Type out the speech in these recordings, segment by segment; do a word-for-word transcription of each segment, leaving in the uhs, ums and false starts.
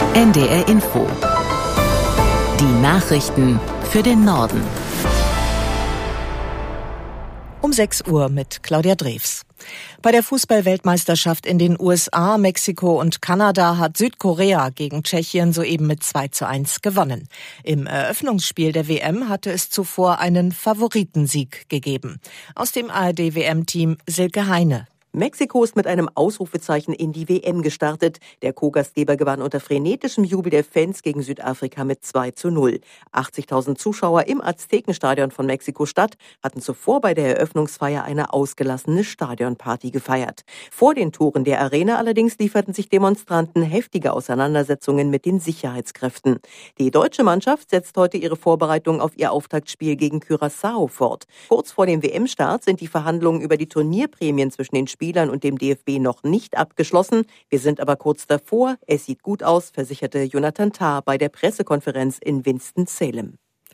N D R Info. Die Nachrichten für den Norden. Um sechs Uhr mit Claudia Drews. Bei der Fußball-Weltmeisterschaft in den U S A, Mexiko und Kanada hat Südkorea gegen Tschechien soeben mit zwei zu eins gewonnen. Im Eröffnungsspiel der W M hatte es zuvor einen Favoritensieg gegeben. Aus dem A R D-W M-Team Silke Heine. Mexiko ist mit einem Ausrufezeichen in die W M gestartet. Der Co-Gastgeber gewann unter frenetischem Jubel der Fans gegen Südafrika mit zwei zu null. achtzigtausend Zuschauer im Aztekenstadion von Mexiko-Stadt hatten zuvor bei der Eröffnungsfeier eine ausgelassene Stadionparty gefeiert. Vor den Toren der Arena allerdings lieferten sich Demonstranten heftige Auseinandersetzungen mit den Sicherheitskräften. Die deutsche Mannschaft setzt heute ihre Vorbereitung auf ihr Auftaktspiel gegen Curaçao fort. Kurz vor dem W M-Start sind die Verhandlungen über die Turnierprämien zwischen den Spielern und dem D F B noch nicht abgeschlossen. Wir sind aber kurz davor. Es sieht gut aus, versicherte Jonathan Tah bei der Pressekonferenz in Winston-Salem.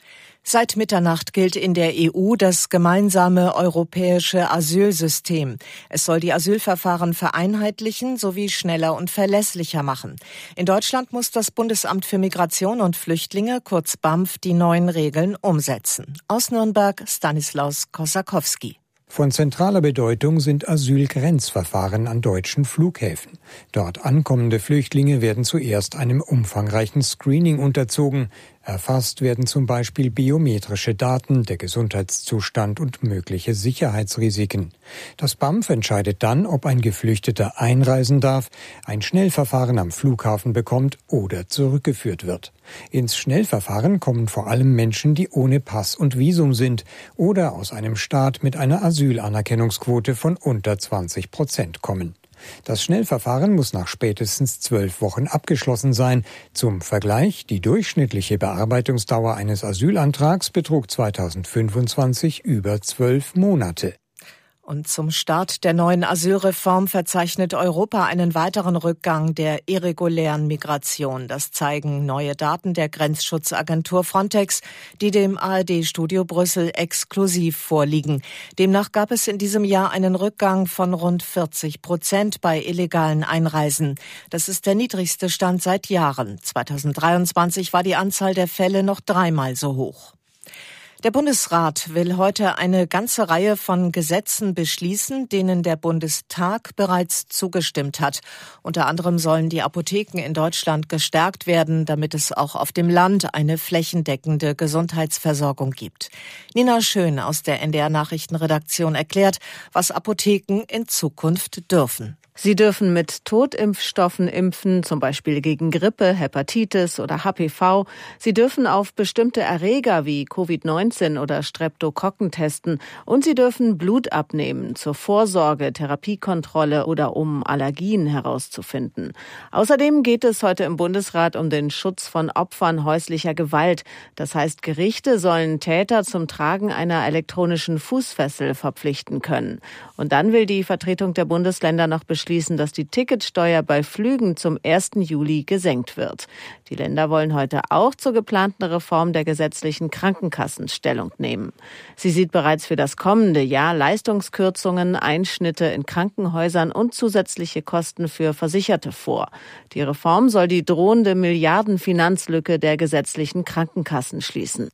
Seit Mitternacht gilt in der E U das gemeinsame europäische Asylsystem. Es soll die Asylverfahren vereinheitlichen sowie schneller und verlässlicher machen. In Deutschland muss das Bundesamt für Migration und Flüchtlinge, kurz B A M F, die neuen Regeln umsetzen. Aus Nürnberg Stanislaus Kosakowski. Von zentraler Bedeutung sind Asylgrenzverfahren an deutschen Flughäfen. Dort ankommende Flüchtlinge werden zuerst einem umfangreichen Screening unterzogen. Erfasst werden zum Beispiel biometrische Daten, der Gesundheitszustand und mögliche Sicherheitsrisiken. Das B A M F entscheidet dann, ob ein Geflüchteter einreisen darf, ein Schnellverfahren am Flughafen bekommt oder zurückgeführt wird. Ins Schnellverfahren kommen vor allem Menschen, die ohne Pass und Visum sind oder aus einem Staat mit einer Asylanerkennungsquote von unter zwanzig Prozent kommen. Das Schnellverfahren muss nach spätestens zwölf Wochen abgeschlossen sein. Zum Vergleich, die durchschnittliche Bearbeitungsdauer eines Asylantrags betrug zweitausendfünfundzwanzig über zwölf Monate. Und zum Start der neuen Asylreform verzeichnet Europa einen weiteren Rückgang der irregulären Migration. Das zeigen neue Daten der Grenzschutzagentur Frontex, die dem A R D-Studio Brüssel exklusiv vorliegen. Demnach gab es in diesem Jahr einen Rückgang von rund vierzig Prozent bei illegalen Einreisen. Das ist der niedrigste Stand seit Jahren. zweitausenddreiundzwanzig war die Anzahl der Fälle noch dreimal so hoch. Der Bundesrat will heute eine ganze Reihe von Gesetzen beschließen, denen der Bundestag bereits zugestimmt hat. Unter anderem sollen die Apotheken in Deutschland gestärkt werden, damit es auch auf dem Land eine flächendeckende Gesundheitsversorgung gibt. Nina Schön aus der N D R-Nachrichtenredaktion erklärt, was Apotheken in Zukunft dürfen. Sie dürfen mit Totimpfstoffen impfen, zum Beispiel gegen Grippe, Hepatitis oder H P V. Sie dürfen auf bestimmte Erreger wie Covid neunzehn oder Streptokokken testen. Und sie dürfen Blut abnehmen zur Vorsorge, Therapiekontrolle oder um Allergien herauszufinden. Außerdem geht es heute im Bundesrat um den Schutz von Opfern häuslicher Gewalt. Das heißt, Gerichte sollen Täter zum Tragen einer elektronischen Fußfessel verpflichten können. Und dann will die Vertretung der Bundesländer noch beschließen, schließen, dass die Ticketsteuer bei Flügen zum ersten Juli gesenkt wird. Die Länder wollen heute auch zur geplanten Reform der gesetzlichen Krankenkassen Stellung nehmen. Sie sieht bereits für das kommende Jahr Leistungskürzungen, Einschnitte in Krankenhäusern und zusätzliche Kosten für Versicherte vor. Die Reform soll die drohende Milliardenfinanzlücke der gesetzlichen Krankenkassen schließen.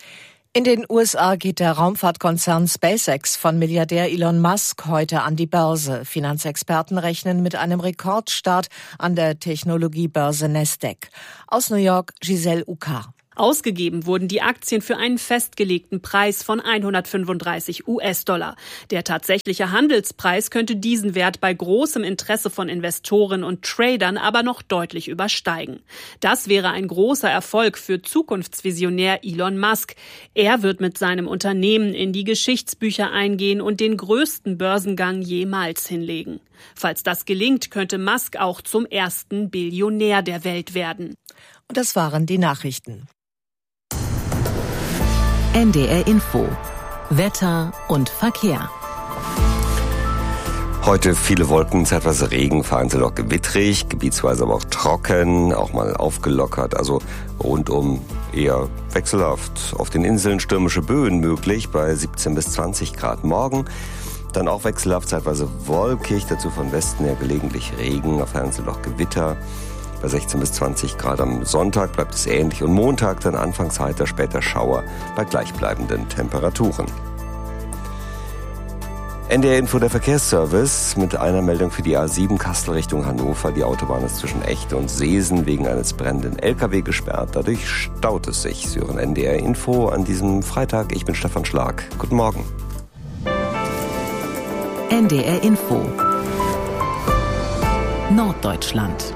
In den U S A geht der Raumfahrtkonzern SpaceX von Milliardär Elon Musk heute an die Börse. Finanzexperten rechnen mit einem Rekordstart an der Technologiebörse Nasdaq. Aus New York Giselle Uka. Ausgegeben wurden die Aktien für einen festgelegten Preis von hundertfünfunddreißig US-Dollar. Der tatsächliche Handelspreis könnte diesen Wert bei großem Interesse von Investoren und Tradern aber noch deutlich übersteigen. Das wäre ein großer Erfolg für Zukunftsvisionär Elon Musk. Er wird mit seinem Unternehmen in die Geschichtsbücher eingehen und den größten Börsengang jemals hinlegen. Falls das gelingt, könnte Musk auch zum ersten Billionär der Welt werden. Und das waren die Nachrichten. N D R Info. Wetter und Verkehr. Heute viele Wolken, zeitweise Regen, vereinzelt auch gewittrig, gebietsweise aber auch trocken, auch mal aufgelockert, also rundum eher wechselhaft. Auf den Inseln stürmische Böen möglich bei siebzehn bis zwanzig Grad. Morgen dann auch wechselhaft, zeitweise wolkig, dazu von Westen her gelegentlich Regen, vereinzelt auch Gewitter. bei sechzehn bis zwanzig Grad. Am Sonntag bleibt es ähnlich und Montag dann anfangs heiter, später Schauer bei gleichbleibenden Temperaturen. N D R-Info, der Verkehrsservice mit einer Meldung für die A sieben Kassel Richtung Hannover. Die Autobahn ist zwischen Echte und Seesen wegen eines brennenden L K W gesperrt. Dadurch staut es sich. Sie hören N D R-Info an diesem Freitag. Ich bin Stefan Schlag. Guten Morgen. N D R-Info Norddeutschland.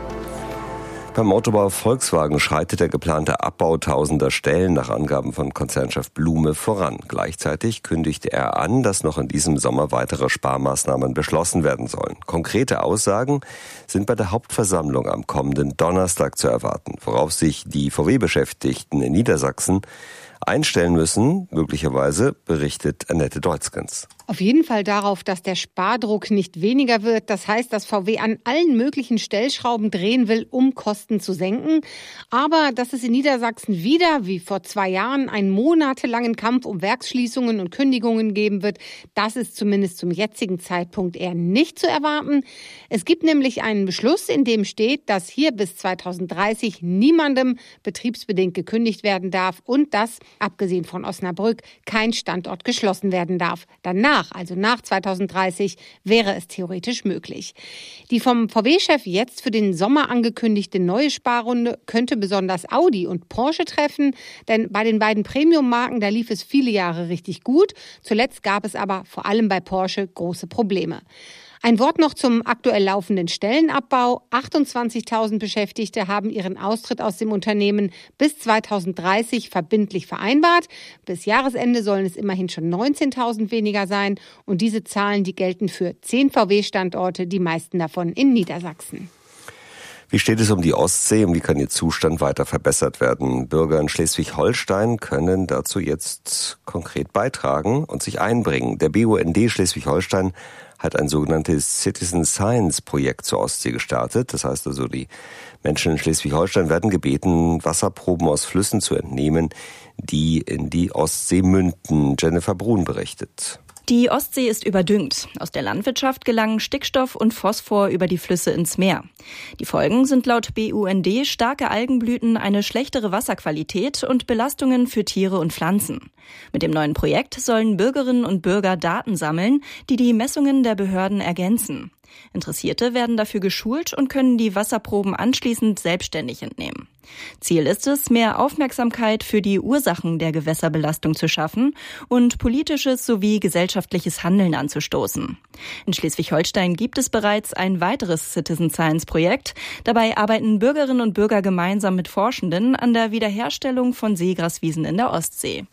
Beim Autobauer Volkswagen schreitet der geplante Abbau tausender Stellen nach Angaben von Konzernchef Blume voran. Gleichzeitig kündigte er an, dass noch in diesem Sommer weitere Sparmaßnahmen beschlossen werden sollen. Konkrete Aussagen sind bei der Hauptversammlung am kommenden Donnerstag zu erwarten, worauf sich die V W-Beschäftigten in Niedersachsen einstellen müssen, möglicherweise, berichtet Annette Deutzgens. Auf jeden Fall darauf, dass der Spardruck nicht weniger wird. Das heißt, dass V W an allen möglichen Stellschrauben drehen will, um Kosten zu senken. Aber dass es in Niedersachsen wieder, wie vor zwei Jahren, einen monatelangen Kampf um Werksschließungen und Kündigungen geben wird, das ist zumindest zum jetzigen Zeitpunkt eher nicht zu erwarten. Es gibt nämlich einen Beschluss, in dem steht, dass hier bis zweitausenddreißig niemandem betriebsbedingt gekündigt werden darf und dass, abgesehen von Osnabrück, kein Standort geschlossen werden darf. Danach, also nach zweitausenddreißig, wäre es theoretisch möglich. Die vom V W-Chef jetzt für den Sommer angekündigte neue Sparrunde könnte besonders Audi und Porsche treffen, denn bei den beiden Premium-Marken, da lief es viele Jahre richtig gut. Zuletzt gab es aber vor allem bei Porsche große Probleme. Ein Wort noch zum aktuell laufenden Stellenabbau. achtundzwanzigtausend Beschäftigte haben ihren Austritt aus dem Unternehmen bis zweitausenddreißig verbindlich vereinbart. Bis Jahresende sollen es immerhin schon neunzehntausend weniger sein. Und diese Zahlen, die gelten für zehn V W-Standorte, die meisten davon in Niedersachsen. Wie steht es um die Ostsee und wie kann ihr Zustand weiter verbessert werden? Bürger in Schleswig-Holstein können dazu jetzt konkret beitragen und sich einbringen. Der B U N D Schleswig-Holstein hat ein sogenanntes Citizen Science Projekt zur Ostsee gestartet. Das heißt also, die Menschen in Schleswig-Holstein werden gebeten, Wasserproben aus Flüssen zu entnehmen, die in die Ostsee münden. Jennifer Brun berichtet. Die Ostsee ist überdüngt. Aus der Landwirtschaft gelangen Stickstoff und Phosphor über die Flüsse ins Meer. Die Folgen sind laut B U N D starke Algenblüten, eine schlechtere Wasserqualität und Belastungen für Tiere und Pflanzen. Mit dem neuen Projekt sollen Bürgerinnen und Bürger Daten sammeln, die die Messungen der Behörden ergänzen. Interessierte werden dafür geschult und können die Wasserproben anschließend selbstständig entnehmen. Ziel ist es, mehr Aufmerksamkeit für die Ursachen der Gewässerbelastung zu schaffen und politisches sowie gesellschaftliches Handeln anzustoßen. In Schleswig-Holstein gibt es bereits ein weiteres Citizen Science Projekt. Dabei arbeiten Bürgerinnen und Bürger gemeinsam mit Forschenden an der Wiederherstellung von Seegraswiesen in der Ostsee.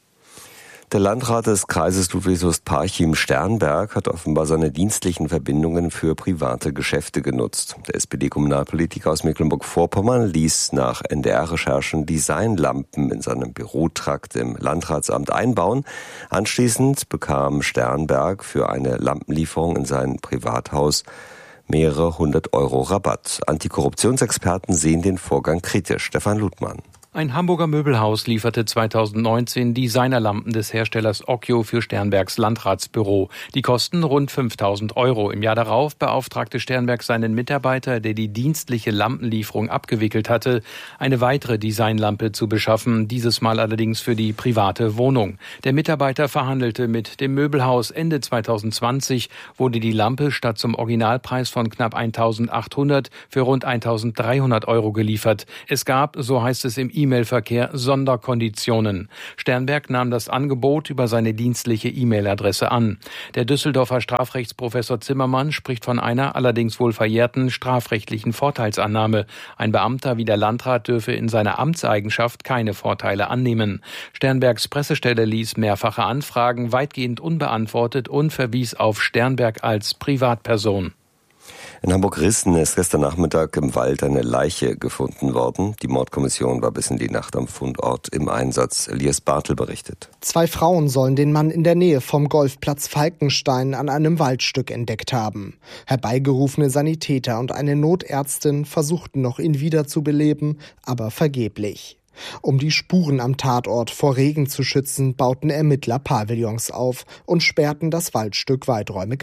Der Landrat des Kreises Ludwigslust-Parchim-Sternberg hat offenbar seine dienstlichen Verbindungen für private Geschäfte genutzt. Der S P D-Kommunalpolitiker aus Mecklenburg-Vorpommern ließ nach N D R-Recherchen Designlampen in seinem Bürotrakt im Landratsamt einbauen. Anschließend bekam Sternberg für eine Lampenlieferung in sein Privathaus mehrere hundert Euro Rabatt. Antikorruptionsexperten sehen den Vorgang kritisch. Stefan Ludmann. Ein Hamburger Möbelhaus lieferte zweitausendneunzehn Designerlampen des Herstellers Occhio für Sternbergs Landratsbüro. Die kosten rund fünftausend Euro. Im Jahr darauf beauftragte Sternberg seinen Mitarbeiter, der die dienstliche Lampenlieferung abgewickelt hatte, eine weitere Designlampe zu beschaffen, dieses Mal allerdings für die private Wohnung. Der Mitarbeiter verhandelte mit dem Möbelhaus. Ende zweitausendzwanzig wurde die Lampe statt zum Originalpreis von knapp eintausendachthundert für rund eintausenddreihundert Euro geliefert. Es gab, so heißt es im E-Mail-Verkehr, Sonderkonditionen. Sternberg nahm das Angebot über seine dienstliche E-Mail-Adresse an. Der Düsseldorfer Strafrechtsprofessor Zimmermann spricht von einer allerdings wohl verjährten strafrechtlichen Vorteilsannahme. Ein Beamter wie der Landrat dürfe in seiner Amtseigenschaft keine Vorteile annehmen. Sternbergs Pressestelle ließ mehrfache Anfragen weitgehend unbeantwortet und verwies auf Sternberg als Privatperson. In Hamburg-Rissen ist gestern Nachmittag im Wald eine Leiche gefunden worden. Die Mordkommission war bis in die Nacht am Fundort im Einsatz. Elias Bartel berichtet. Zwei Frauen sollen den Mann in der Nähe vom Golfplatz Falkenstein an einem Waldstück entdeckt haben. Herbeigerufene Sanitäter und eine Notärztin versuchten noch, ihn wiederzubeleben, aber vergeblich. Um die Spuren am Tatort vor Regen zu schützen, bauten Ermittler Pavillons auf und sperrten das Waldstück weiträumig ab.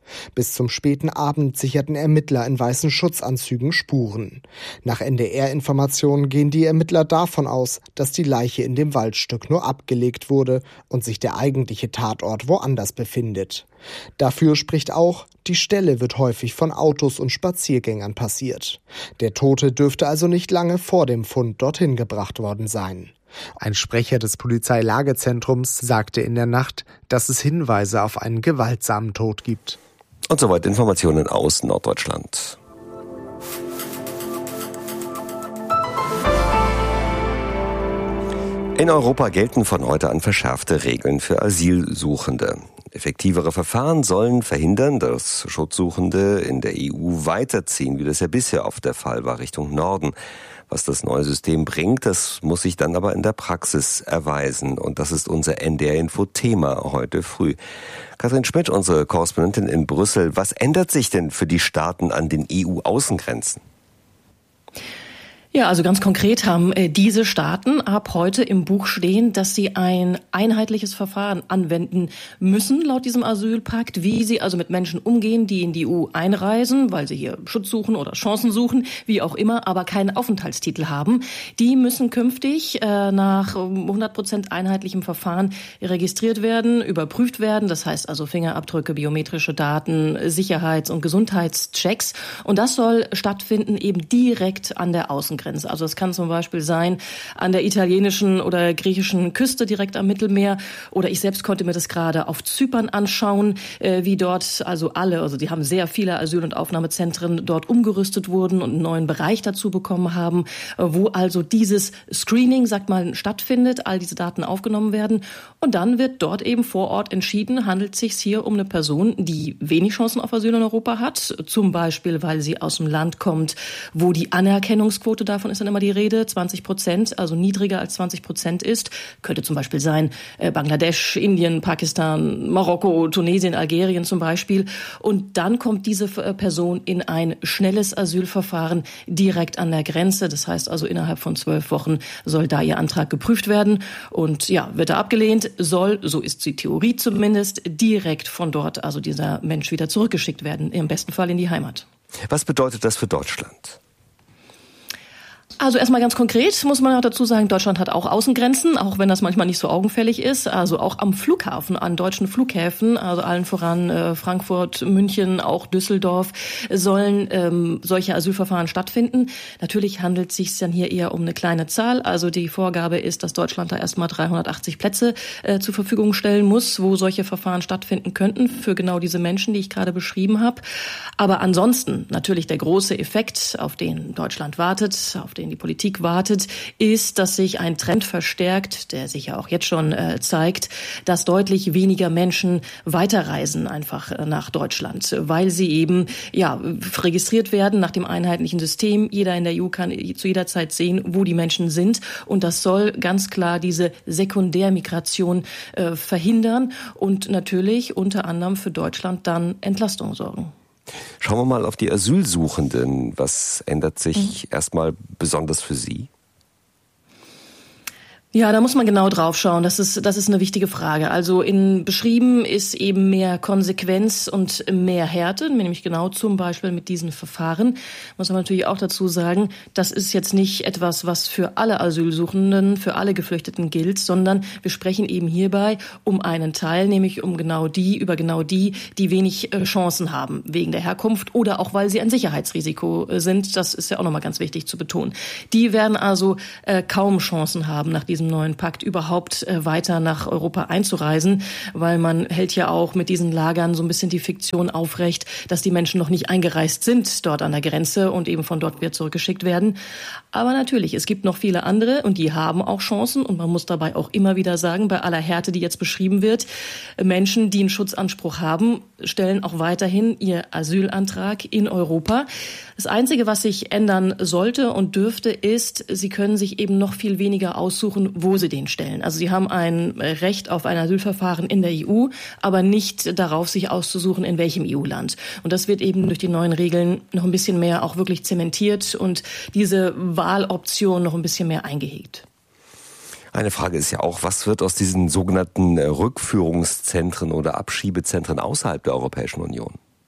Bis zum späten Abend sicherten Ermittler in weißen Schutzanzügen Spuren. Nach N D R-Informationen gehen die Ermittler davon aus, dass die Leiche in dem Waldstück nur abgelegt wurde und sich der eigentliche Tatort woanders befindet. Dafür spricht auch, die Stelle wird häufig von Autos und Spaziergängern passiert. Der Tote dürfte also nicht lange vor dem Fund dorthin gebracht worden sein. Ein Sprecher des Polizeilagezentrums sagte in der Nacht, dass es Hinweise auf einen gewaltsamen Tod gibt. Und soweit Informationen aus Norddeutschland. In Europa gelten von heute an verschärfte Regeln für Asylsuchende. Effektivere Verfahren sollen verhindern, dass Schutzsuchende in der E U weiterziehen, wie das ja bisher oft der Fall war, Richtung Norden. Was das neue System bringt, das muss sich dann aber in der Praxis erweisen. Und das ist unser N D R-Info-Thema heute früh. Kathrin Schmidt, unsere Korrespondentin in Brüssel. Was ändert sich denn für die Staaten an den E U-Außengrenzen? Ja, also ganz konkret haben äh, diese Staaten ab heute im Buch stehen, dass sie ein einheitliches Verfahren anwenden müssen, laut diesem Asylpakt, wie sie also mit Menschen umgehen, die in die E U einreisen, weil sie hier Schutz suchen oder Chancen suchen, wie auch immer, aber keinen Aufenthaltstitel haben. Die müssen künftig äh, nach hundert Prozent einheitlichem Verfahren registriert werden, überprüft werden. Das heißt also Fingerabdrücke, biometrische Daten, Sicherheits- und Gesundheitschecks. Und das soll stattfinden eben direkt an der Außengrenze. Also es kann zum Beispiel sein an der italienischen oder griechischen Küste direkt am Mittelmeer. Oder ich selbst konnte mir das gerade auf Zypern anschauen, äh, wie dort also alle, also die haben sehr viele Asyl- und Aufnahmezentren dort umgerüstet wurden und einen neuen Bereich dazu bekommen haben, äh, wo also dieses Screening, sagt man, stattfindet, all diese Daten aufgenommen werden. Und dann wird dort eben vor Ort entschieden, handelt es sich hier um eine Person, die wenig Chancen auf Asyl in Europa hat, zum Beispiel, weil sie aus dem Land kommt, wo die Anerkennungsquote davon ist dann immer die Rede, zwanzig Prozent, also niedriger als zwanzig Prozent ist. Könnte zum Beispiel sein äh, Bangladesch, Indien, Pakistan, Marokko, Tunesien, Algerien zum Beispiel. Und dann kommt diese äh, Person in ein schnelles Asylverfahren direkt an der Grenze. Das heißt also, innerhalb von zwölf Wochen soll da ihr Antrag geprüft werden. Und ja, wird er abgelehnt, soll, so ist die Theorie zumindest, direkt von dort, also dieser Mensch wieder zurückgeschickt werden, im besten Fall in die Heimat. Was bedeutet das für Deutschland? Also erstmal ganz konkret muss man auch dazu sagen, Deutschland hat auch Außengrenzen, auch wenn das manchmal nicht so augenfällig ist. Also auch am Flughafen, an deutschen Flughäfen, also allen voran äh, Frankfurt, München, auch Düsseldorf, sollen ähm, solche Asylverfahren stattfinden. Natürlich handelt es sich dann hier eher um eine kleine Zahl. Also die Vorgabe ist, dass Deutschland da erstmal dreihundertachtzig Plätze äh, zur Verfügung stellen muss, wo solche Verfahren stattfinden könnten für genau diese Menschen, die ich gerade beschrieben habe. Aber ansonsten natürlich der große Effekt, auf den Deutschland wartet, auf den die Politik wartet, ist, dass sich ein Trend verstärkt, der sich ja auch jetzt schon äh, zeigt, dass deutlich weniger Menschen weiterreisen einfach äh, nach Deutschland, weil sie eben ja registriert werden nach dem einheitlichen System. Jeder in der E U kann zu jeder Zeit sehen, wo die Menschen sind, und das soll ganz klar diese Sekundärmigration äh, verhindern und natürlich unter anderem für Deutschland dann Entlastung sorgen. Schauen wir mal auf die Asylsuchenden. Was ändert sich mhm. erstmal besonders für Sie? Ja, da muss man genau drauf schauen. Das ist, das ist eine wichtige Frage. Also in beschrieben ist eben mehr Konsequenz und mehr Härte, nämlich genau zum Beispiel mit diesen Verfahren. Muss man natürlich auch dazu sagen, das ist jetzt nicht etwas, was für alle Asylsuchenden, für alle Geflüchteten gilt, sondern wir sprechen eben hierbei um einen Teil, nämlich um genau die, über genau die, die wenig Chancen haben wegen der Herkunft oder auch, weil sie ein Sicherheitsrisiko sind. Das ist ja auch nochmal ganz wichtig zu betonen. Die werden also äh, kaum Chancen haben, nach diesem neuen Pakt überhaupt äh, weiter nach Europa einzureisen, weil man hält ja auch mit diesen Lagern so ein bisschen die Fiktion aufrecht, dass die Menschen noch nicht eingereist sind dort an der Grenze und eben von dort wieder zurückgeschickt werden. Aber natürlich, es gibt noch viele andere und die haben auch Chancen, und man muss dabei auch immer wieder sagen, bei aller Härte, die jetzt beschrieben wird, Menschen, die einen Schutzanspruch haben, stellen auch weiterhin ihr Asylantrag in Europa. Das Einzige, was sich ändern sollte und dürfte, ist, sie können sich eben noch viel weniger aussuchen, wo sie den stellen. Also sie haben ein Recht auf ein Asylverfahren in der E U, aber nicht darauf, sich auszusuchen, in welchem E U-Land. Und das wird eben durch die neuen Regeln noch ein bisschen mehr auch wirklich zementiert und diese Wahloption noch ein bisschen mehr eingehegt. Eine Frage ist ja auch, was wird aus diesen sogenannten Rückführungszentren oder Abschiebezentren außerhalb der Europäischen Union?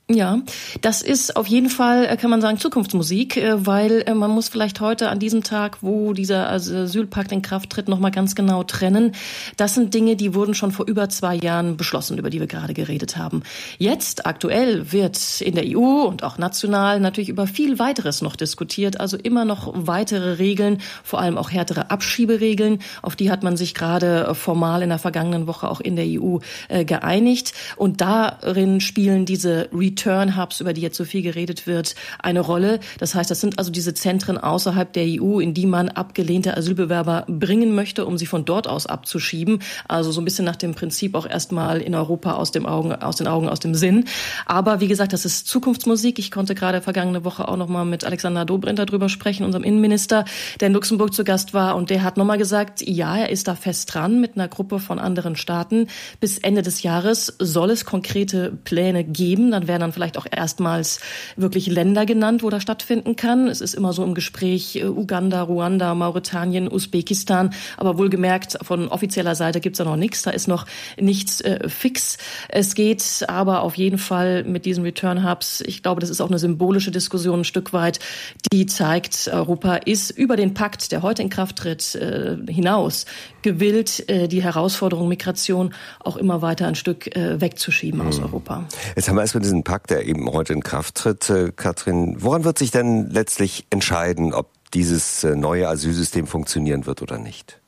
Ja, das ist auf jeden Fall, kann man sagen, Zukunftsmusik, weil man muss vielleicht heute an diesem Tag, wo dieser Asylpakt in Kraft tritt, nochmal ganz genau trennen. Das sind Dinge, die wurden schon vor über zwei Jahren beschlossen, über die wir gerade geredet haben. Jetzt, aktuell, wird in der E U und auch national natürlich über viel weiteres noch diskutiert, also immer noch weitere Regeln, vor allem auch härtere Abschieberegeln. Auf die hat man sich gerade formal in der vergangenen Woche auch in der E U geeinigt. Und darin spielen diese Return-Hubs, über die jetzt so viel geredet wird, eine Rolle. Das heißt, das sind also diese Zentren außerhalb der E U, in die man abgelehnte Asylbewerber bringen möchte, um sie von dort aus abzuschieben. Also so ein bisschen nach dem Prinzip auch erstmal in Europa aus dem Augen, aus den Augen, aus dem Sinn. Aber wie gesagt, das ist Zukunftsmusik. Ich konnte gerade vergangene Woche auch noch mal mit Alexander Dobrindt darüber sprechen, unserem Innenminister, der in Luxemburg zu Gast war. Und der hat noch mal gesagt, ja, er ist da fest dran mit einer Gruppe von anderen Staaten. Bis Ende des Jahres soll es konkrete Pläne geben. Dann werden dann vielleicht auch erstmals wirklich Länder genannt, wo das stattfinden kann. Es ist immer so im Gespräch Uganda, Ruanda, Mauretanien, Usbekistan. Aber wohlgemerkt, von offizieller Seite gibt's da noch nichts. Da ist noch nichts äh, fix. Es geht aber auf jeden Fall mit diesen Return-Hubs, ich glaube, das ist auch eine symbolische Diskussion ein Stück weit, die zeigt, Europa ist über den Pakt, der heute in Kraft tritt, äh, hinaus gewillt, äh, die Herausforderung Migration auch immer weiter ein Stück äh, wegzuschieben hm. aus Europa. Jetzt haben wir erstmal diesen Pakt, der eben heute in Kraft tritt. Äh, Katrin, woran wird sich denn letztlich entscheiden, ob dieses äh, neue Asylsystem funktionieren wird oder nicht?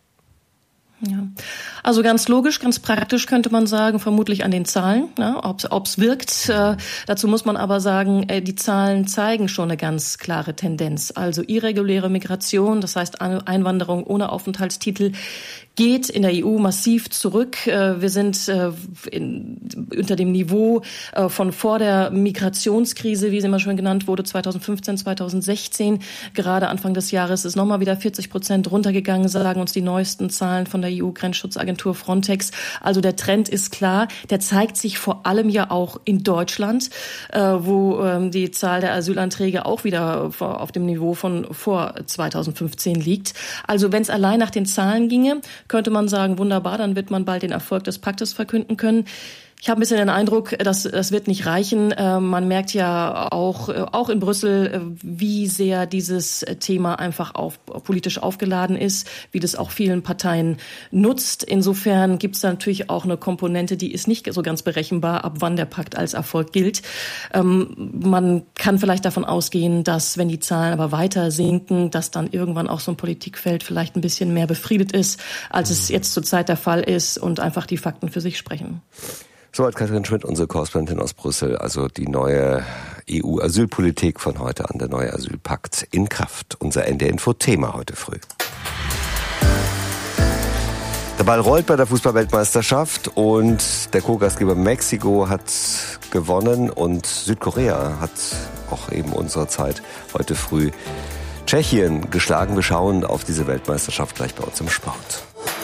Ja, also ganz logisch, ganz praktisch könnte man sagen, vermutlich an den Zahlen, ja, ob es wirkt. Äh, dazu muss man aber sagen, äh, die Zahlen zeigen schon eine ganz klare Tendenz. Also irreguläre Migration, das heißt Einwanderung ohne Aufenthaltstitel, geht in der E U massiv zurück. Wir sind in, unter dem Niveau von vor der Migrationskrise, wie sie immer schon genannt wurde, zweitausendfünfzehn, zweitausendsechzehn. Gerade Anfang des Jahres ist nochmal wieder vierzig Prozent runtergegangen, sagen uns die neuesten Zahlen von der E U-Grenzschutzagentur Frontex. Also der Trend ist klar. Der zeigt sich vor allem ja auch in Deutschland, wo die Zahl der Asylanträge auch wieder auf dem Niveau von vor zweitausendfünfzehn liegt. Also wenn es allein nach den Zahlen ginge, könnte man sagen, wunderbar, dann wird man bald den Erfolg des Paktes verkünden können. Ich habe ein bisschen den Eindruck, dass das wird nicht reichen. Man merkt ja auch auch in Brüssel, wie sehr dieses Thema einfach auf, politisch aufgeladen ist, wie das auch vielen Parteien nutzt. Insofern gibt es da natürlich auch eine Komponente, die ist nicht so ganz berechenbar, ab wann der Pakt als Erfolg gilt. Man kann vielleicht davon ausgehen, dass, wenn die Zahlen aber weiter sinken, dass dann irgendwann auch so ein Politikfeld vielleicht ein bisschen mehr befriedet ist, als es jetzt zurzeit der Fall ist und einfach die Fakten für sich sprechen. Soweit Katrin Schmidt, unsere Korrespondentin aus Brüssel. Also die neue E U-Asylpolitik von heute an, der neue Asylpakt in Kraft. Unser N D R-Info-Thema heute früh. Der Ball rollt bei der Fußball-Weltmeisterschaft und der Co-Gastgeber Mexiko hat gewonnen und Südkorea hat auch eben unserer Zeit heute früh Tschechien geschlagen. Wir schauen auf diese Weltmeisterschaft gleich bei uns im Sport.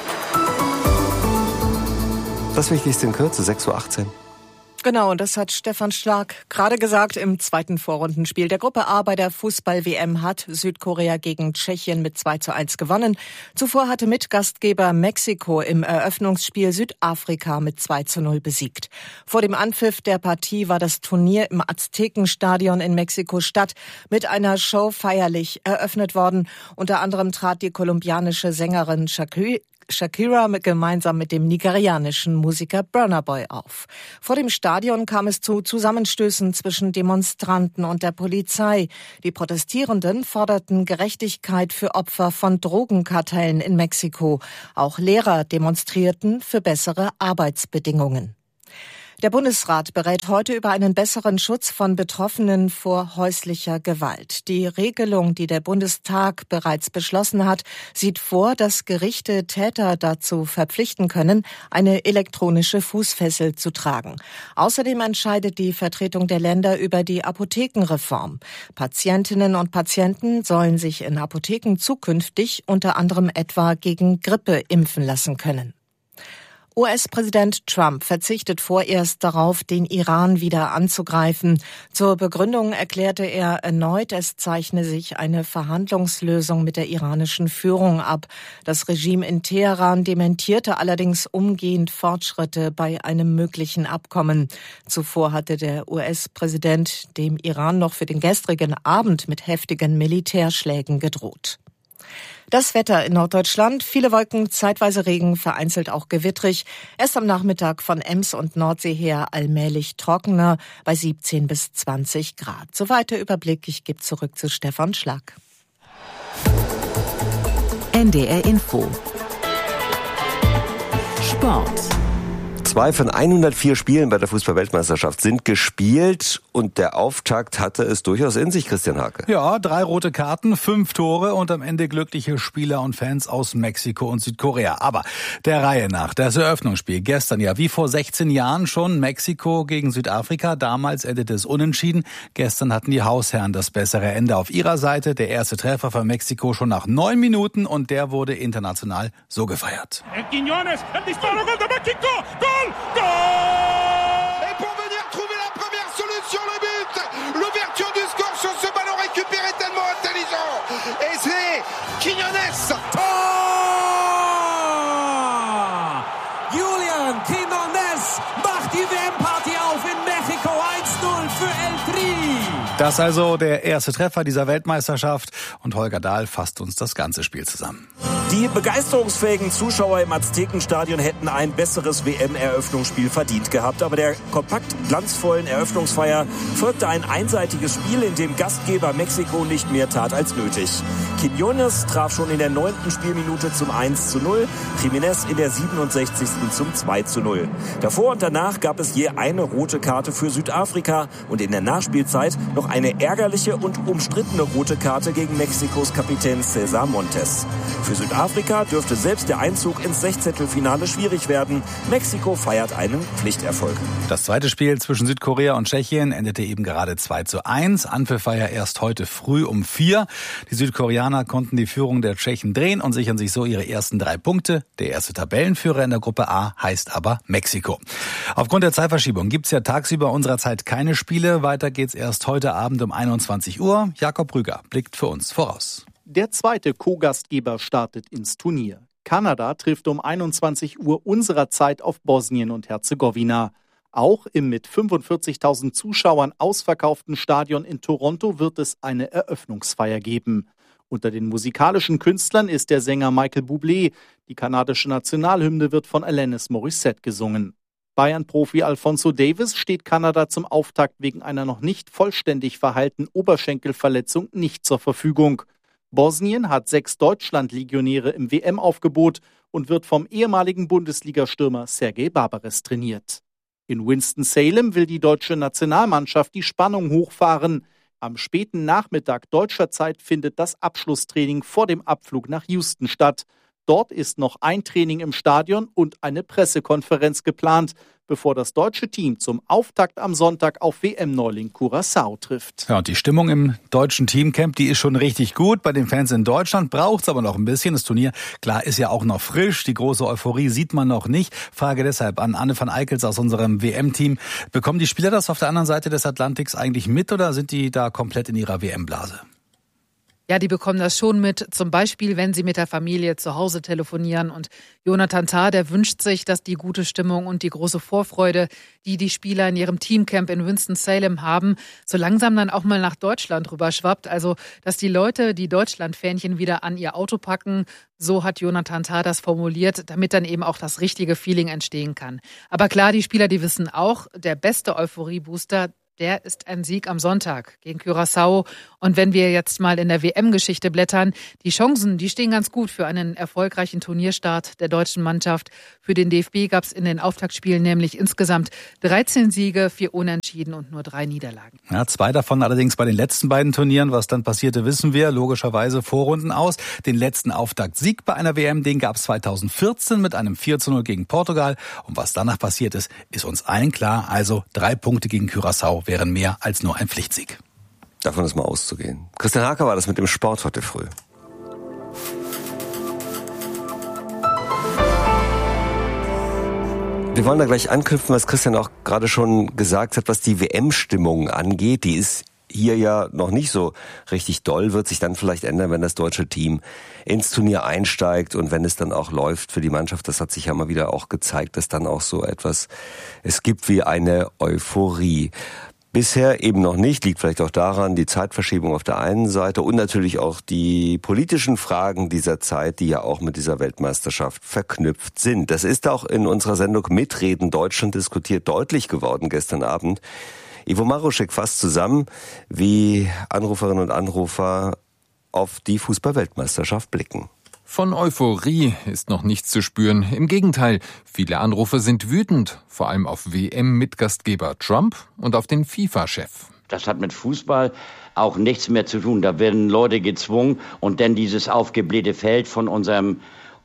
Das Wichtigste in Kürze, sechs Uhr achtzehn. Genau, und das hat Stefan Stark gerade gesagt im zweiten Vorrundenspiel. Der Gruppe A bei der Fußball-W M hat Südkorea gegen Tschechien mit zwei zu eins gewonnen. Zuvor hatte Mitgastgeber Mexiko im Eröffnungsspiel Südafrika mit zwei zu null besiegt. Vor dem Anpfiff der Partie war das Turnier im Aztekenstadion in Mexiko-Stadt mit einer Show feierlich eröffnet worden. Unter anderem trat die kolumbianische Sängerin Shakira Shakira gemeinsam mit dem nigerianischen Musiker Burna Boy auf. Vor dem Stadion kam es zu Zusammenstößen zwischen Demonstranten und der Polizei. Die Protestierenden forderten Gerechtigkeit für Opfer von Drogenkartellen in Mexiko. Auch Lehrer demonstrierten für bessere Arbeitsbedingungen. Der Bundesrat berät heute über einen besseren Schutz von Betroffenen vor häuslicher Gewalt. Die Regelung, die der Bundestag bereits beschlossen hat, sieht vor, dass Gerichte Täter dazu verpflichten können, eine elektronische Fußfessel zu tragen. Außerdem entscheidet die Vertretung der Länder über die Apothekenreform. Patientinnen und Patienten sollen sich in Apotheken zukünftig unter anderem etwa gegen Grippe impfen lassen können. U S-Präsident Trump verzichtet vorerst darauf, den Iran wieder anzugreifen. Zur Begründung erklärte er erneut, es zeichne sich eine Verhandlungslösung mit der iranischen Führung ab. Das Regime in Teheran dementierte allerdings umgehend Fortschritte bei einem möglichen Abkommen. Zuvor hatte der U S-Präsident dem Iran noch für den gestrigen Abend mit heftigen Militärschlägen gedroht. Das Wetter in Norddeutschland, viele Wolken, zeitweise Regen, vereinzelt auch gewittrig. Erst am Nachmittag von Ems und Nordsee her allmählich trockener bei siebzehn bis zwanzig Grad. Soweit der Überblick. Ich gebe zurück zu Stefan Schlag. N D R Info. Sport. Zwei von hundertvier Spielen bei der Fußball-Weltmeisterschaft sind gespielt und der Auftakt hatte es durchaus in sich, Christian Hake. Ja, drei rote Karten, fünf Tore und am Ende glückliche Spieler und Fans aus Mexiko und Südkorea. Aber der Reihe nach, das Eröffnungsspiel gestern ja wie vor sechzehn Jahren schon, Mexiko gegen Südafrika. Damals endete es unentschieden. Gestern hatten die Hausherren das bessere Ende auf ihrer Seite. Der erste Treffer von Mexiko schon nach neun Minuten und der wurde international so gefeiert. Quiñones, el disparo, gol de México, gol! Goal! Et pour venir trouver la première solution, le but, l'ouverture du score sur ce ballon récupéré tellement intelligent. Et c'est Quiñones. Tor! Julian Quiñones macht die W M-Party auf in Mexiko. eins null für El Tri. Das also der erste Treffer dieser Weltmeisterschaft und Holger Dahl fasst uns das ganze Spiel zusammen. Die begeisterungsfähigen Zuschauer im Aztekenstadion hätten ein besseres W M-Eröffnungsspiel verdient gehabt. Aber der kompakt glanzvollen Eröffnungsfeier folgte ein einseitiges Spiel, in dem Gastgeber Mexiko nicht mehr tat als nötig. Quiñones traf schon in der neunten Spielminute zum eins zu null, Jiménez in der siebenundsechzigsten zum zwei zu null. Davor und danach gab es je eine rote Karte für Südafrika und in der Nachspielzeit noch eine ärgerliche und umstrittene rote Karte gegen Mexikos Kapitän César Montes. Für Südafrika dürfte selbst der Einzug ins Sechzehntelfinale schwierig werden. Mexiko feiert einen Pflichterfolg. Das zweite Spiel zwischen Südkorea und Tschechien endete eben gerade zwei zu eins. Anpfiff war ja erst heute früh um vier. Die Südkoreaner konnten die Führung der Tschechen drehen und sichern sich so ihre ersten drei Punkte. Der erste Tabellenführer in der Gruppe A heißt aber Mexiko. Aufgrund der Zeitverschiebung gibt's ja tagsüber unserer Zeit keine Spiele. Weiter geht's erst heute Abend um einundzwanzig Uhr. Jakob Rüger blickt für uns voraus. Der zweite Co-Gastgeber startet ins Turnier. Kanada trifft um einundzwanzig Uhr unserer Zeit auf Bosnien und Herzegowina. Auch im mit fünfundvierzigtausend Zuschauern ausverkauften Stadion in Toronto wird es eine Eröffnungsfeier geben. Unter den musikalischen Künstlern ist der Sänger Michael Bublé. Die kanadische Nationalhymne wird von Alanis Morissette gesungen. Bayern-Profi Alphonso Davies steht Kanada zum Auftakt wegen einer noch nicht vollständig verheilten Oberschenkelverletzung nicht zur Verfügung. Bosnien hat sechs Deutschland-Legionäre im W M-Aufgebot und wird vom ehemaligen Bundesliga-Stürmer Sergej Barbares trainiert. In Winston-Salem will die deutsche Nationalmannschaft die Spannung hochfahren. Am späten Nachmittag deutscher Zeit findet das Abschlusstraining vor dem Abflug nach Houston statt. Dort ist noch ein Training im Stadion und eine Pressekonferenz geplant, bevor das deutsche Team zum Auftakt am Sonntag auf W M-Neuling Curaçao trifft. Ja, und die Stimmung im deutschen Teamcamp, die ist schon richtig gut. Bei den Fans in Deutschland braucht's aber noch ein bisschen. Das Turnier, klar, ist ja auch noch frisch. Die große Euphorie sieht man noch nicht. Frage deshalb an Anne van Eickels aus unserem W M-Team. Bekommen die Spieler das auf der anderen Seite des Atlantiks eigentlich mit oder sind die da komplett in ihrer W M-Blase? Ja, die bekommen das schon mit, zum Beispiel, wenn sie mit der Familie zu Hause telefonieren. Und Jonathan Tah, der wünscht sich, dass die gute Stimmung und die große Vorfreude, die die Spieler in ihrem Teamcamp in Winston-Salem haben, so langsam dann auch mal nach Deutschland rüberschwappt. Also, dass die Leute die Deutschland-Fähnchen wieder an ihr Auto packen, so hat Jonathan Tah das formuliert, damit dann eben auch das richtige Feeling entstehen kann. Aber klar, die Spieler, die wissen auch, der beste Euphorie-Booster, der ist ein Sieg am Sonntag gegen Curaçao. Und wenn wir jetzt mal in der W M-Geschichte blättern, die Chancen, die stehen ganz gut für einen erfolgreichen Turnierstart der deutschen Mannschaft. Für den D F B gab es in den Auftaktspielen nämlich insgesamt dreizehn Siege, vier Unentschieden und nur drei Niederlagen. Ja, zwei davon allerdings bei den letzten beiden Turnieren. Was dann passierte, wissen wir. Logischerweise Vorrunden aus. Den letzten Auftaktsieg bei einer W M, den gab es zweitausendvierzehn mit einem vier zu null gegen Portugal. Und was danach passiert ist, ist uns allen klar. Also drei Punkte gegen Curaçao wären mehr als nur ein Pflichtsieg. Davon ist mal auszugehen. Christian Hake war das mit dem Sport heute früh. Wir wollen da gleich anknüpfen, was Christian auch gerade schon gesagt hat, was die W M-Stimmung angeht. Die ist hier ja noch nicht so richtig doll, wird sich dann vielleicht ändern, wenn das deutsche Team ins Turnier einsteigt und wenn es dann auch läuft für die Mannschaft. Das hat sich ja mal wieder auch gezeigt, dass dann auch so etwas es gibt wie eine Euphorie. Bisher eben noch nicht, liegt vielleicht auch daran, die Zeitverschiebung auf der einen Seite und natürlich auch die politischen Fragen dieser Zeit, die ja auch mit dieser Weltmeisterschaft verknüpft sind. Das ist auch in unserer Sendung Mitreden Deutschland diskutiert deutlich geworden gestern Abend. Ivo Maruschek fasst zusammen, wie Anruferinnen und Anrufer auf die Fußball-Weltmeisterschaft blicken. Von Euphorie ist noch nichts zu spüren. Im Gegenteil, viele Anrufer sind wütend, vor allem auf W M-Mitgastgeber Trump und auf den FIFA-Chef. Das hat mit Fußball auch nichts mehr zu tun. Da werden Leute gezwungen und dann dieses aufgeblähte Feld von unserem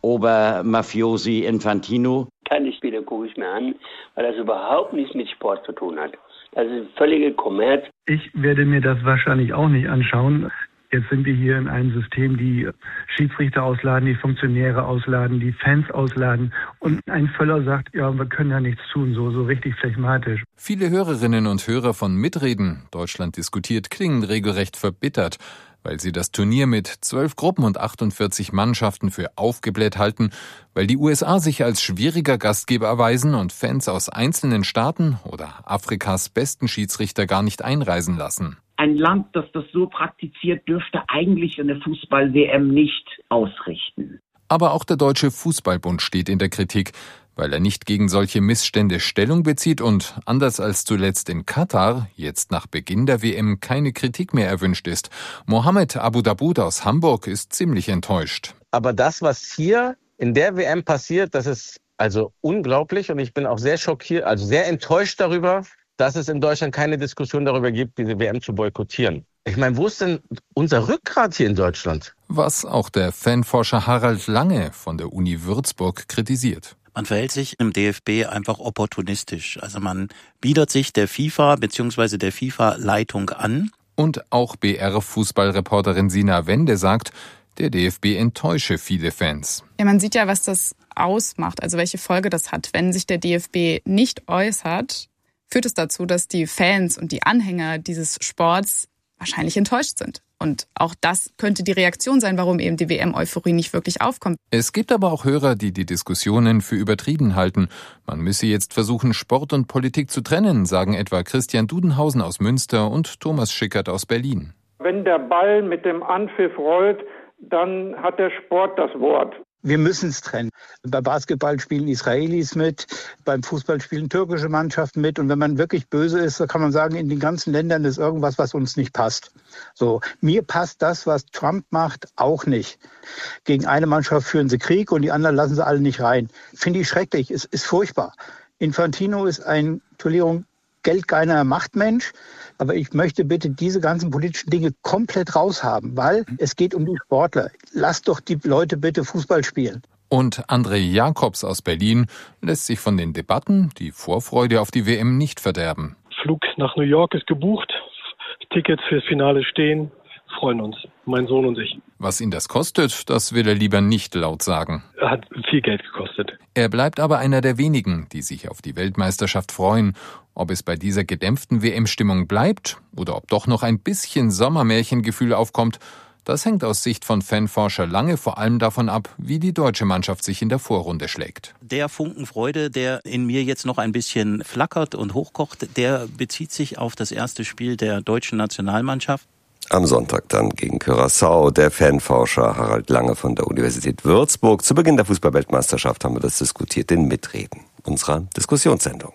Obermafiosi Infantino. Keine Spiele gucke ich mir an, weil das überhaupt nichts mit Sport zu tun hat. Das ist völlige Kommerz. Ich werde mir das wahrscheinlich auch nicht anschauen. Jetzt sind wir hier in einem System, die Schiedsrichter ausladen, die Funktionäre ausladen, die Fans ausladen. Und ein Völler sagt, ja, wir können ja nichts tun, so, so richtig phlegmatisch. Viele Hörerinnen und Hörer von Mitreden, Deutschland diskutiert, klingen regelrecht verbittert, weil sie das Turnier mit zwölf Gruppen und achtundvierzig Mannschaften für aufgebläht halten, weil die U S A sich als schwieriger Gastgeber erweisen und Fans aus einzelnen Staaten oder Afrikas besten Schiedsrichter gar nicht einreisen lassen. Ein Land, das das so praktiziert, dürfte eigentlich eine Fußball-W M nicht ausrichten. Aber auch der Deutsche Fußballbund steht in der Kritik, weil er nicht gegen solche Missstände Stellung bezieht und, anders als zuletzt in Katar, jetzt nach Beginn der W M keine Kritik mehr erwünscht ist. Mohammed Abu Daboud aus Hamburg ist ziemlich enttäuscht. Aber das, was hier in der W M passiert, das ist also unglaublich und ich bin auch sehr schockiert, also sehr enttäuscht darüber, dass es in Deutschland keine Diskussion darüber gibt, diese W M zu boykottieren. Ich meine, wo ist denn unser Rückgrat hier in Deutschland? Was auch der Fanforscher Harald Lange von der Uni Würzburg kritisiert. Man verhält sich im D F B einfach opportunistisch. Also man bietet sich der FIFA bzw. der FIFA-Leitung an. Und auch B R-Fußballreporterin Sina Wende sagt, der D F B enttäusche viele Fans. Ja, man sieht ja, was das ausmacht, also welche Folge das hat. Wenn sich der D F B nicht äußert, führt es dazu, dass die Fans und die Anhänger dieses Sports wahrscheinlich enttäuscht sind. Und auch das könnte die Reaktion sein, warum eben die W M-Euphorie nicht wirklich aufkommt. Es gibt aber auch Hörer, die die Diskussionen für übertrieben halten. Man müsse jetzt versuchen, Sport und Politik zu trennen, sagen etwa Christian Dudenhausen aus Münster und Thomas Schickert aus Berlin. Wenn der Ball mit dem Anpfiff rollt, dann hat der Sport das Wort. Wir müssen es trennen. Bei Basketball spielen Israelis mit, beim Fußball spielen türkische Mannschaften mit. Und wenn man wirklich böse ist, dann kann man sagen, in den ganzen Ländern ist irgendwas, was uns nicht passt. So, mir passt das, was Trump macht, auch nicht. Gegen eine Mannschaft führen sie Krieg und die anderen lassen sie alle nicht rein. Finde ich schrecklich, es ist furchtbar. Infantino ist ein, Entschuldigung, geldgeiler Machtmensch. Aber ich möchte bitte diese ganzen politischen Dinge komplett raushaben, weil es geht um die Sportler. Lasst doch die Leute bitte Fußball spielen. Und André Jakobs aus Berlin lässt sich von den Debatten die Vorfreude auf die W M nicht verderben. Flug nach New York ist gebucht, Tickets fürs Finale stehen, freuen uns, mein Sohn und ich. Was ihn das kostet, das will er lieber nicht laut sagen. Er hat viel Geld gekostet. Er bleibt aber einer der wenigen, die sich auf die Weltmeisterschaft freuen. Ob es bei dieser gedämpften W M-Stimmung bleibt oder ob doch noch ein bisschen Sommermärchengefühl aufkommt, das hängt aus Sicht von Fanforscher Lange vor allem davon ab, wie die deutsche Mannschaft sich in der Vorrunde schlägt. Der Funken Freude, der in mir jetzt noch ein bisschen flackert und hochkocht, der bezieht sich auf das erste Spiel der deutschen Nationalmannschaft. Am Sonntag dann gegen Curaçao, der Fanforscher Harald Lange von der Universität Würzburg. Zu Beginn der Fußball-Weltmeisterschaft haben wir das diskutiert, den Mitreden unserer Diskussionssendung.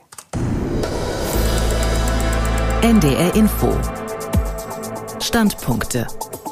N D R Info. Standpunkte.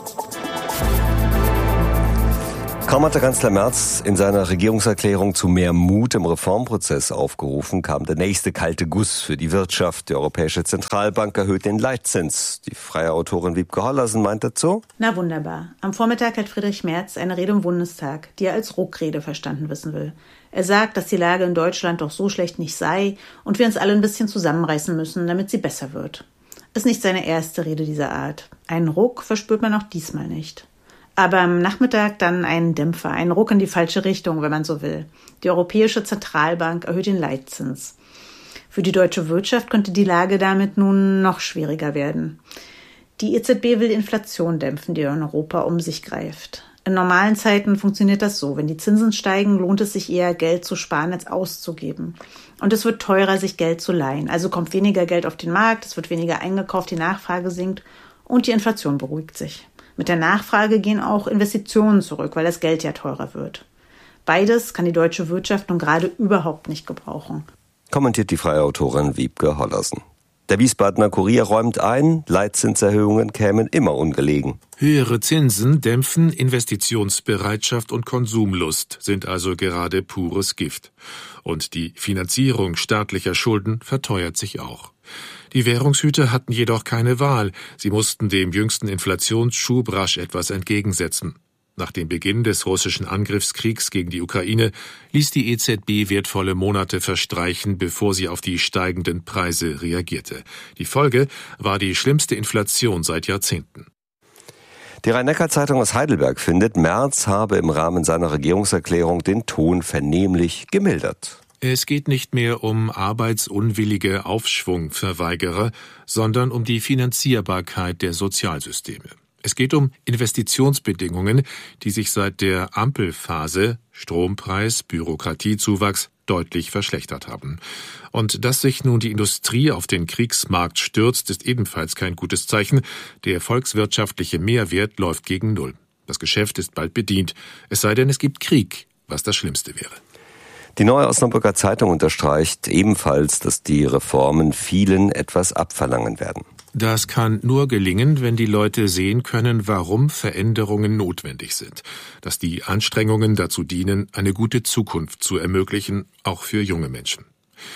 Kaum hat der Kanzler Merz in seiner Regierungserklärung zu mehr Mut im Reformprozess aufgerufen, kam der nächste kalte Guss für die Wirtschaft. Die Europäische Zentralbank erhöht den Leitzins. Die freie Autorin Wiebke Hollersen meint dazu: Na wunderbar. Am Vormittag hat Friedrich Merz eine Rede im Bundestag, die er als Ruckrede verstanden wissen will. Er sagt, dass die Lage in Deutschland doch so schlecht nicht sei und wir uns alle ein bisschen zusammenreißen müssen, damit sie besser wird. Ist nicht seine erste Rede dieser Art. Einen Ruck verspürt man auch diesmal nicht. Aber am Nachmittag dann ein Dämpfer, ein Ruck in die falsche Richtung, wenn man so will. Die Europäische Zentralbank erhöht den Leitzins. Für die deutsche Wirtschaft könnte die Lage damit nun noch schwieriger werden. Die E Z B will Inflation dämpfen, die in Europa um sich greift. In normalen Zeiten funktioniert das so. Wenn die Zinsen steigen, lohnt es sich eher, Geld zu sparen, als auszugeben. Und es wird teurer, sich Geld zu leihen. Also kommt weniger Geld auf den Markt, es wird weniger eingekauft, die Nachfrage sinkt und die Inflation beruhigt sich. Mit der Nachfrage gehen auch Investitionen zurück, weil das Geld ja teurer wird. Beides kann die deutsche Wirtschaft nun gerade überhaupt nicht gebrauchen. Kommentiert die freie Autorin Wiebke Hollersen. Der Wiesbadener Kurier räumt ein, Leitzinserhöhungen kämen immer ungelegen. Höhere Zinsen dämpfen Investitionsbereitschaft und Konsumlust, sind also gerade pures Gift. Und die Finanzierung staatlicher Schulden verteuert sich auch. Die Währungshüter hatten jedoch keine Wahl. Sie mussten dem jüngsten Inflationsschub rasch etwas entgegensetzen. Nach dem Beginn des russischen Angriffskriegs gegen die Ukraine ließ die E Z B wertvolle Monate verstreichen, bevor sie auf die steigenden Preise reagierte. Die Folge war die schlimmste Inflation seit Jahrzehnten. Die Rhein-Neckar-Zeitung aus Heidelberg findet, Merz habe im Rahmen seiner Regierungserklärung den Ton vernehmlich gemildert. Es geht nicht mehr um arbeitsunwillige Aufschwungverweigerer, sondern um die Finanzierbarkeit der Sozialsysteme. Es geht um Investitionsbedingungen, die sich seit der Ampelphase Strompreis, Bürokratiezuwachs deutlich verschlechtert haben. Und dass sich nun die Industrie auf den Kriegsmarkt stürzt, ist ebenfalls kein gutes Zeichen. Der volkswirtschaftliche Mehrwert läuft gegen Null. Das Geschäft ist bald bedient, es sei denn, es gibt Krieg, was das Schlimmste wäre. Die Neue Osnabrücker Zeitung unterstreicht ebenfalls, dass die Reformen vielen etwas abverlangen werden. Das kann nur gelingen, wenn die Leute sehen können, warum Veränderungen notwendig sind. Dass die Anstrengungen dazu dienen, eine gute Zukunft zu ermöglichen, auch für junge Menschen.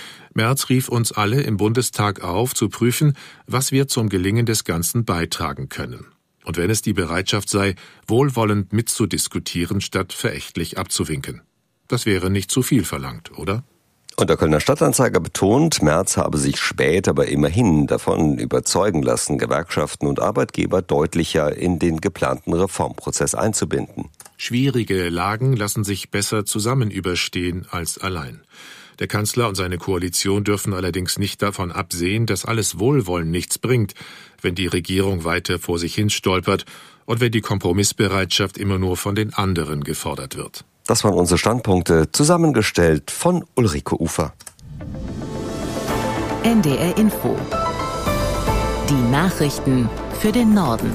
Merz rief uns alle im Bundestag auf, zu prüfen, was wir zum Gelingen des Ganzen beitragen können. Und wenn es die Bereitschaft sei, wohlwollend mitzudiskutieren, statt verächtlich abzuwinken. Das wäre nicht zu viel verlangt, oder? Und der Kölner Stadtanzeiger betont, Merz habe sich spät aber immerhin davon überzeugen lassen, Gewerkschaften und Arbeitgeber deutlicher in den geplanten Reformprozess einzubinden. Schwierige Lagen lassen sich besser zusammen überstehen als allein. Der Kanzler und seine Koalition dürfen allerdings nicht davon absehen, dass alles Wohlwollen nichts bringt, wenn die Regierung weiter vor sich hin stolpert und wenn die Kompromissbereitschaft immer nur von den anderen gefordert wird. Das waren unsere Standpunkte, zusammengestellt von Ulrike Ufer. N D R Info. Die Nachrichten für den Norden.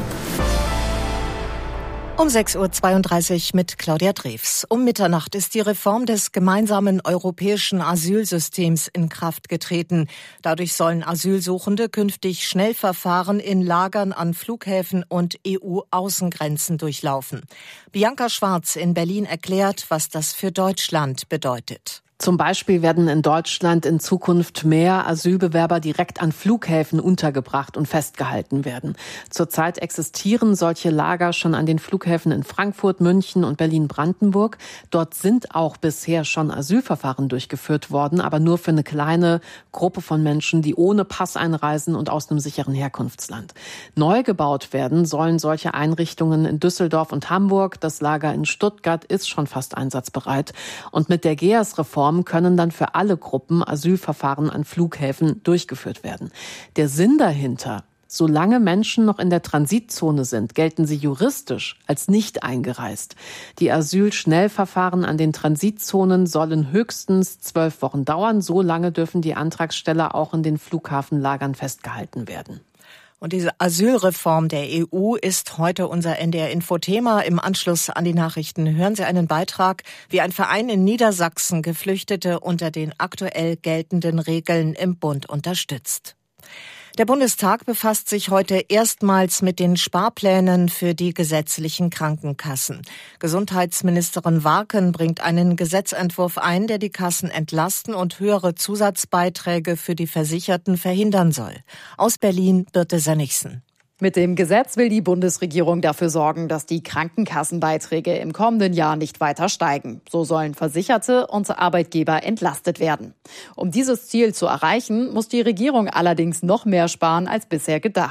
Um sechs Uhr zweiunddreißig mit Claudia Drews. Um Mitternacht ist die Reform des gemeinsamen europäischen Asylsystems in Kraft getreten. Dadurch sollen Asylsuchende künftig Schnellverfahren in Lagern an Flughäfen und E U-Außengrenzen durchlaufen. Bianca Schwarz in Berlin erklärt, was das für Deutschland bedeutet. Zum Beispiel werden in Deutschland in Zukunft mehr Asylbewerber direkt an Flughäfen untergebracht und festgehalten werden. Zurzeit existieren solche Lager schon an den Flughäfen in Frankfurt, München und Berlin-Brandenburg. Dort sind auch bisher schon Asylverfahren durchgeführt worden, aber nur für eine kleine Gruppe von Menschen, die ohne Pass einreisen und aus einem sicheren Herkunftsland. Neu gebaut werden sollen solche Einrichtungen in Düsseldorf und Hamburg. Das Lager in Stuttgart ist schon fast einsatzbereit. Und mit der G E A S-Reform können dann für alle Gruppen Asylverfahren an Flughäfen durchgeführt werden. Der Sinn dahinter: Solange Menschen noch in der Transitzone sind, gelten sie juristisch als nicht eingereist. Die Asylschnellverfahren an den Transitzonen sollen höchstens zwölf Wochen dauern. So lange dürfen die Antragsteller auch in den Flughafenlagern festgehalten werden. Und diese Asylreform der E U ist heute unser N D R-Info-Thema. Im Anschluss an die Nachrichten hören Sie einen Beitrag, wie ein Verein in Niedersachsen Geflüchtete unter den aktuell geltenden Regeln im Bund unterstützt. Der Bundestag befasst sich heute erstmals mit den Sparplänen für die gesetzlichen Krankenkassen. Gesundheitsministerin Warken bringt einen Gesetzentwurf ein, der die Kassen entlasten und höhere Zusatzbeiträge für die Versicherten verhindern soll. Aus Berlin, Birte Sönnigsen. Mit dem Gesetz will die Bundesregierung dafür sorgen, dass die Krankenkassenbeiträge im kommenden Jahr nicht weiter steigen. So sollen Versicherte und Arbeitgeber entlastet werden. Um dieses Ziel zu erreichen, muss die Regierung allerdings noch mehr sparen als bisher gedacht.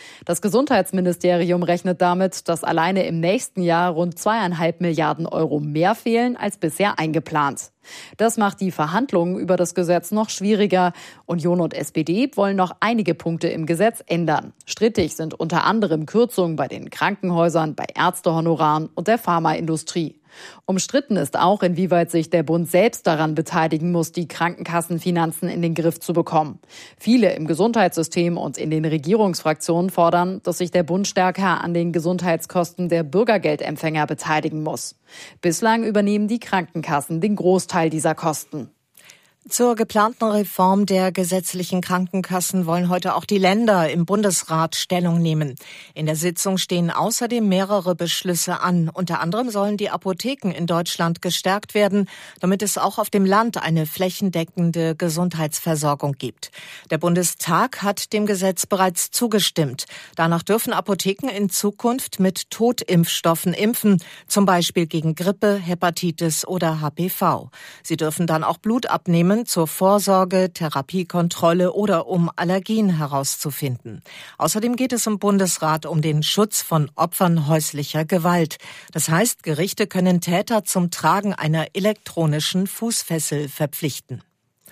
Das Gesundheitsministerium rechnet damit, dass alleine im nächsten Jahr rund zweieinhalb Milliarden Euro mehr fehlen als bisher eingeplant. Das macht die Verhandlungen über das Gesetz noch schwieriger. Union und S P D wollen noch einige Punkte im Gesetz ändern. Strittig sind unter anderem Kürzungen bei den Krankenhäusern, bei Ärztehonoraren und der Pharmaindustrie. Umstritten ist auch, inwieweit sich der Bund selbst daran beteiligen muss, die Krankenkassenfinanzen in den Griff zu bekommen. Viele im Gesundheitssystem und in den Regierungsfraktionen fordern, dass sich der Bund stärker an den Gesundheitskosten der Bürgergeldempfänger beteiligen muss. Bislang übernehmen die Krankenkassen den Großteil dieser Kosten. Zur geplanten Reform der gesetzlichen Krankenkassen wollen heute auch die Länder im Bundesrat Stellung nehmen. In der Sitzung stehen außerdem mehrere Beschlüsse an. Unter anderem sollen die Apotheken in Deutschland gestärkt werden, damit es auch auf dem Land eine flächendeckende Gesundheitsversorgung gibt. Der Bundestag hat dem Gesetz bereits zugestimmt. Danach dürfen Apotheken in Zukunft mit Totimpfstoffen impfen, zum Beispiel gegen Grippe, Hepatitis oder H P V. Sie dürfen dann auch Blut abnehmen zur Vorsorge, Therapiekontrolle oder um Allergien herauszufinden. Außerdem geht es im Bundesrat um den Schutz von Opfern häuslicher Gewalt. Das heißt, Gerichte können Täter zum Tragen einer elektronischen Fußfessel verpflichten.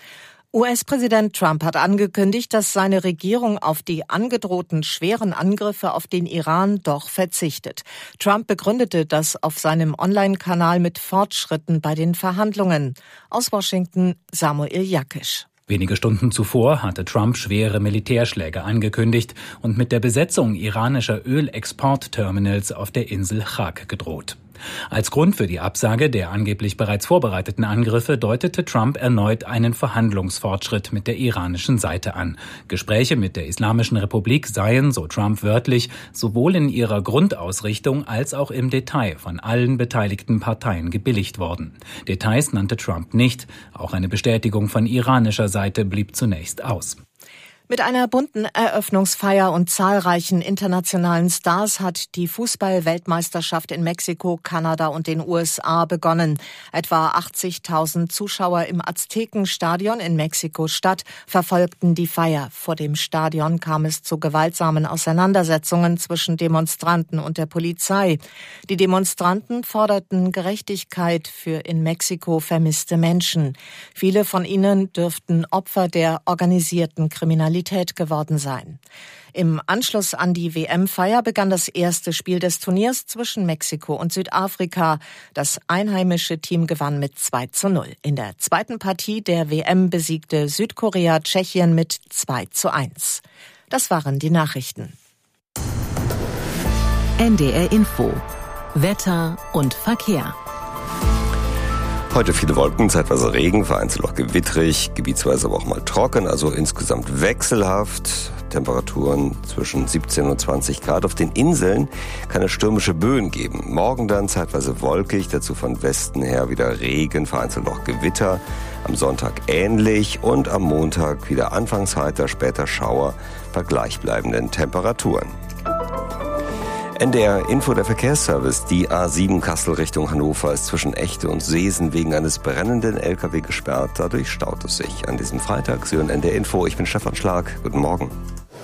U S-Präsident Trump hat angekündigt, dass seine Regierung auf die angedrohten schweren Angriffe auf den Iran doch verzichtet. Trump begründete das auf seinem Online-Kanal mit Fortschritten bei den Verhandlungen. Aus Washington Samuel Jakisch. Wenige Stunden zuvor hatte Trump schwere Militärschläge angekündigt und mit der Besetzung iranischer Ölexportterminals auf der Insel Chag gedroht. Als Grund für die Absage der angeblich bereits vorbereiteten Angriffe deutete Trump erneut einen Verhandlungsfortschritt mit der iranischen Seite an. Gespräche mit der Islamischen Republik seien, so Trump wörtlich, sowohl in ihrer Grundausrichtung als auch im Detail von allen beteiligten Parteien gebilligt worden. Details nannte Trump nicht. Auch eine Bestätigung von iranischer Seite blieb zunächst aus. Mit einer bunten Eröffnungsfeier und zahlreichen internationalen Stars hat die Fußball-Weltmeisterschaft in Mexiko, Kanada und den U S A begonnen. Etwa achtzigtausend Zuschauer im Aztekenstadion in Mexiko-Stadt verfolgten die Feier. Vor dem Stadion kam es zu gewaltsamen Auseinandersetzungen zwischen Demonstranten und der Polizei. Die Demonstranten forderten Gerechtigkeit für in Mexiko vermisste Menschen. Viele von ihnen dürften Opfer der organisierten Kriminalität geworden sein. Im Anschluss an die W M-Feier begann das erste Spiel des Turniers zwischen Mexiko und Südafrika. Das einheimische Team gewann mit zwei zu null. In der zweiten Partie der W M besiegte Südkorea Tschechien mit zwei zu eins. Das waren die Nachrichten. N D R Info. Wetter und Verkehr. Heute viele Wolken, zeitweise Regen, vereinzelt auch gewittrig, gebietsweise aber auch mal trocken, also insgesamt wechselhaft. Temperaturen zwischen siebzehn und zwanzig Grad. Auf den Inseln kann es stürmische Böen geben. Morgen dann zeitweise wolkig, dazu von Westen her wieder Regen, vereinzelt auch Gewitter. Am Sonntag ähnlich und am Montag wieder anfangs heiter, später Schauer bei gleichbleibenden Temperaturen. N D R Info, der Verkehrsservice. Die A sieben Kassel Richtung Hannover ist zwischen Echte und Seesen wegen eines brennenden L K W gesperrt. Dadurch staut es sich. An diesem Freitag Sie hören N D R Info. Ich bin Stefan Schlag. Guten Morgen.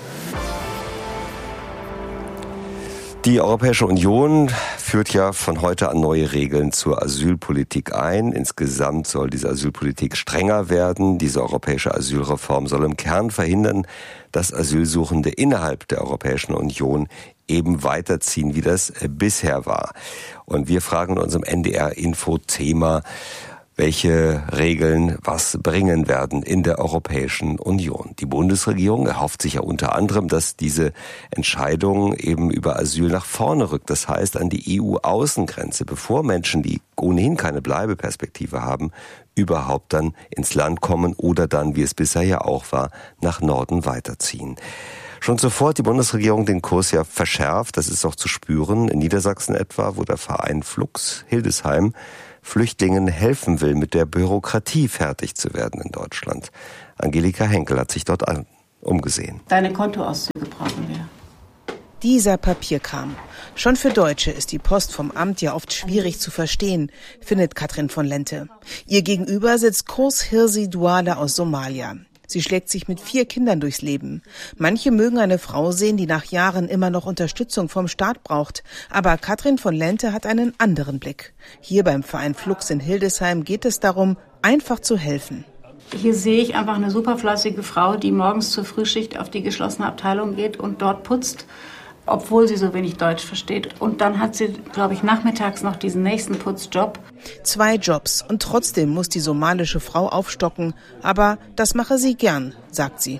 Die Europäische Union führt ja von heute an neue Regeln zur Asylpolitik ein. Insgesamt soll diese Asylpolitik strenger werden. Diese europäische Asylreform soll im Kern verhindern, dass Asylsuchende innerhalb der Europäischen Union eben weiterziehen, wie das bisher war. Und wir fragen in unserem N D R-Info-Thema, welche Regeln was bringen werden in der Europäischen Union. Die Bundesregierung erhofft sich ja unter anderem, dass diese Entscheidung eben über Asyl nach vorne rückt. Das heißt, an die E U-Außengrenze, bevor Menschen, die ohnehin keine Bleibeperspektive haben, überhaupt dann ins Land kommen oder dann, wie es bisher ja auch war, nach Norden weiterziehen. Schon zuvor hat die Bundesregierung den Kurs ja verschärft. Das ist auch zu spüren. In Niedersachsen etwa, wo der Verein Flux Hildesheim Flüchtlingen helfen will, mit der Bürokratie fertig zu werden in Deutschland. Angelika Henkel hat sich dort an, umgesehen. Deine Kontoauszüge brauchen wir. Dieser Papierkram. Schon für Deutsche ist die Post vom Amt ja oft schwierig zu verstehen, findet Katrin von Lente. Ihr gegenüber sitzt Kurs Hirsi Duale aus Somalia. Sie schlägt sich mit vier Kindern durchs Leben. Manche mögen eine Frau sehen, die nach Jahren immer noch Unterstützung vom Staat braucht. Aber Katrin von Lente hat einen anderen Blick. Hier beim Verein Flux in Hildesheim geht es darum, einfach zu helfen. Hier sehe ich einfach eine superfleißige Frau, die morgens zur Frühschicht auf die geschlossene Abteilung geht und dort putzt, obwohl sie so wenig Deutsch versteht. Und dann hat sie, glaube ich, nachmittags noch diesen nächsten Putzjob. Zwei Jobs und trotzdem muss die somalische Frau aufstocken. Aber das mache sie gern, sagt sie.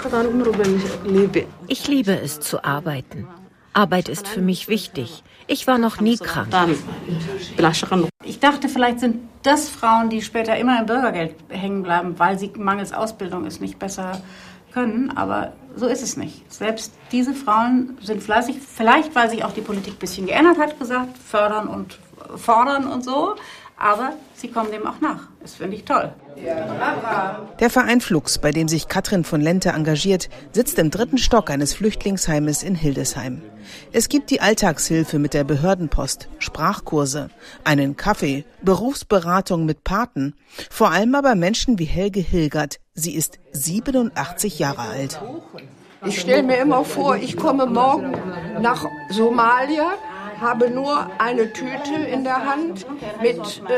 Ich liebe es zu arbeiten. Arbeit ist für mich wichtig. Ich war noch nie krank. Ich dachte, vielleicht sind das Frauen, die später immer im Bürgergeld hängen bleiben, weil sie mangels Ausbildung es nicht besser können. Aber so ist es nicht. Selbst diese Frauen sind fleißig, vielleicht weil sich auch die Politik ein bisschen geändert hat, gesagt, fördern und fordern und so. Aber sie kommen dem auch nach. Das finde ich toll. Der Verein Flux, bei dem sich Katrin von Lente engagiert, sitzt im dritten Stock eines Flüchtlingsheimes in Hildesheim. Es gibt die Alltagshilfe mit der Behördenpost, Sprachkurse, einen Kaffee, Berufsberatung mit Paten. Vor allem aber Menschen wie Helge Hilgert. Sie ist siebenundachtzig Jahre alt. Ich stelle mir immer vor, ich komme morgen nach Somalia, habe nur eine Tüte in der Hand mit,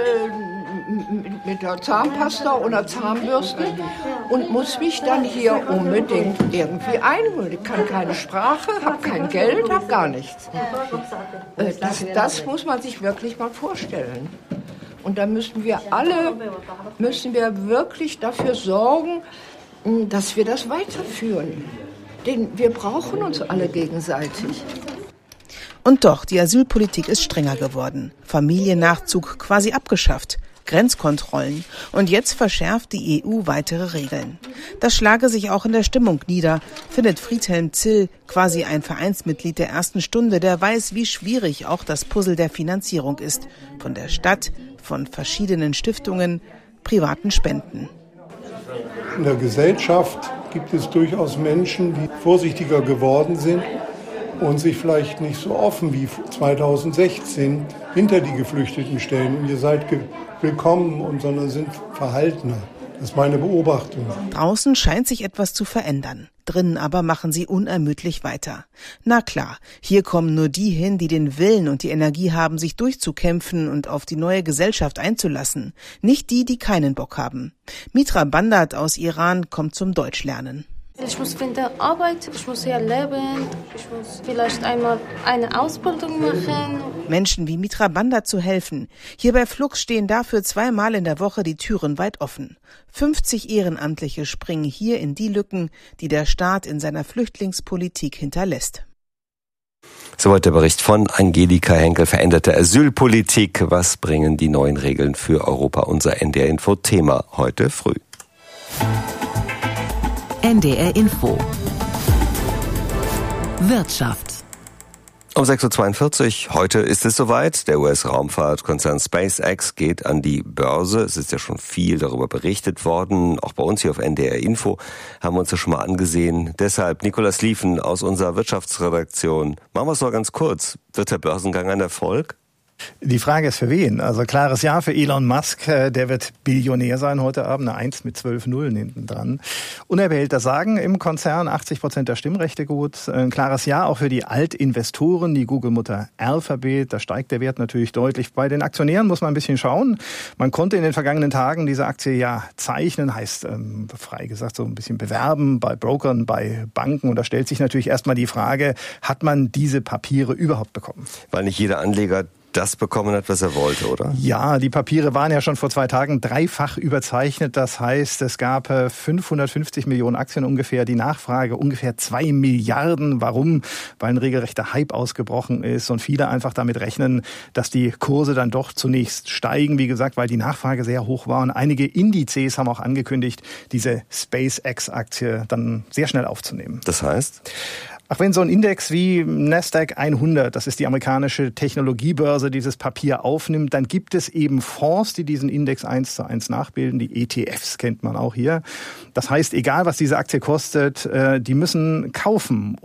äh, mit der Zahnpasta oder Zahnbürste und muss mich dann hier unbedingt irgendwie einholen. Ich kann keine Sprache, habe kein Geld, habe gar nichts. Äh, das, das muss man sich wirklich mal vorstellen. Und da müssen wir alle, müssen wir wirklich dafür sorgen, dass wir das weiterführen. Denn wir brauchen uns alle gegenseitig. Und doch, die Asylpolitik ist strenger geworden. Familiennachzug quasi abgeschafft. Grenzkontrollen. Und jetzt verschärft die E U weitere Regeln. Das schlage sich auch in der Stimmung nieder, findet Friedhelm Zill, quasi ein Vereinsmitglied der ersten Stunde, der weiß, wie schwierig auch das Puzzle der Finanzierung ist. Von der Stadt, von verschiedenen Stiftungen, privaten Spenden. In der Gesellschaft gibt es durchaus Menschen, die vorsichtiger geworden sind und sich vielleicht nicht so offen wie zweitausendsechzehn hinter die Geflüchteten stellen. Und ihr seid ge- willkommen, und sondern sind verhaltener. Das ist meine Beobachtung. Draußen scheint sich etwas zu verändern. Drinnen aber machen sie unermüdlich weiter. Na klar, hier kommen nur die hin, die den Willen und die Energie haben, sich durchzukämpfen und auf die neue Gesellschaft einzulassen. Nicht die, die keinen Bock haben. Mitra Bandat aus Iran kommt zum Deutschlernen. Ich muss finden Arbeit, ich muss hier leben, ich muss vielleicht einmal eine Ausbildung machen. Menschen wie Mitra Bandat zu helfen. Hier bei Flux stehen dafür zweimal in der Woche die Türen weit offen. fünfzig Ehrenamtliche springen hier in die Lücken, die der Staat in seiner Flüchtlingspolitik hinterlässt. Soweit der Bericht von Angelika Henkel. Veränderte Asylpolitik. Was bringen die neuen Regeln für Europa? Unser N D R-Info-Thema heute früh. N D R Info. Wirtschaft. Um sechs Uhr zweiundvierzig, heute ist es soweit. Der U S-Raumfahrtkonzern SpaceX geht an die Börse. Es ist ja schon viel darüber berichtet worden. Auch bei uns hier auf N D R Info haben wir uns das schon mal angesehen. Deshalb Nikolaus Liefen aus unserer Wirtschaftsredaktion. Machen wir es doch ganz kurz. Wird der Börsengang ein Erfolg? Die Frage ist für wen? Also klares Ja für Elon Musk, der wird Billionär sein heute Abend, eine eins mit zwölf Nullen hinten dran. Unerwählter sagen im Konzern, achtzig Prozent der Stimmrechte gut. Ein klares Ja auch für die Altinvestoren, die Google-Mutter Alphabet, da steigt der Wert natürlich deutlich. Bei den Aktionären muss man ein bisschen schauen. Man konnte in den vergangenen Tagen diese Aktie ja zeichnen, heißt ähm, frei gesagt so ein bisschen bewerben bei Brokern, bei Banken. Und da stellt sich natürlich erstmal die Frage, hat man diese Papiere überhaupt bekommen? Weil nicht jeder Anleger das bekommen hat, was er wollte, oder? Ja, die Papiere waren ja schon vor zwei Tagen dreifach überzeichnet. Das heißt, es gab fünfhundertfünfzig Millionen Aktien ungefähr. Die Nachfrage ungefähr zwei Milliarden. Warum? Weil ein regelrechter Hype ausgebrochen ist und viele einfach damit rechnen, dass die Kurse dann doch zunächst steigen. Wie gesagt, weil die Nachfrage sehr hoch war. Und einige Indizes haben auch angekündigt, diese SpaceX-Aktie dann sehr schnell aufzunehmen. Das heißt? Ach, wenn so ein Index wie Nasdaq hundert, das ist die amerikanische Technologiebörse, dieses Papier aufnimmt, dann gibt es eben Fonds, die diesen Index eins zu eins nachbilden. Die E T Fs kennt man auch hier. Das heißt, egal was diese Aktie kostet, die müssen kaufen.